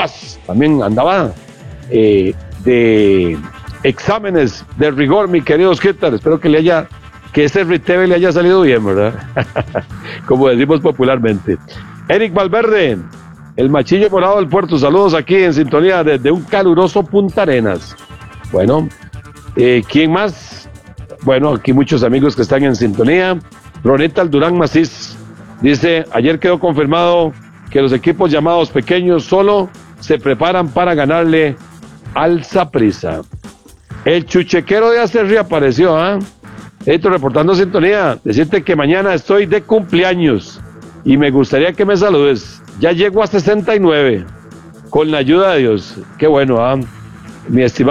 Cobas también andaba de exámenes de rigor, mi querido Osquitar. Espero que ese Riteve le haya salido bien, ¿verdad? Como decimos popularmente. Eric Valverde, el machillo morado del puerto, saludos aquí en sintonía desde un caluroso Punta Arenas. Bueno, ¿quién más? Bueno, aquí muchos amigos que están en sintonía. Roneta Durán Macís dice, ayer quedó confirmado que los equipos llamados pequeños solo se preparan para ganarle al Saprissa. El chuchequero de Acerrí apareció, ¿ah? Reportando sintonía, decirte que mañana estoy de cumpleaños y me gustaría que me saludes. Ya llego a 69, con la ayuda de Dios. Qué bueno, mi estimado.